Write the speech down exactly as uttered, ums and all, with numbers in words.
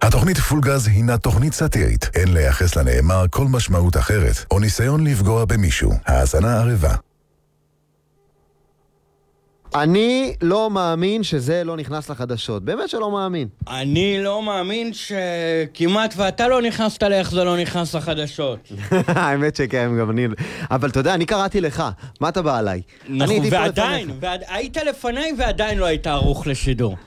התוכנית פולגז הינה תוכנית סאטירית. אין לייחס לנאמר כל משמעות אחרת, או ניסיון לפגוע במישהו. האזנה ערבה. אני לא מאמין שזה לא נכנס לחדשות. באמת שלא מאמין. אני לא מאמין שכמעט ואתה לא נכנסת לאיך זה לא נכנס לחדשות. האמת שכן, גם אני... אבל אתה יודע, אני קראתי לך. מה אתה בא עליי? נכון, ועדיין, היית לפניי ועדיין לא היית ערוך לשידור.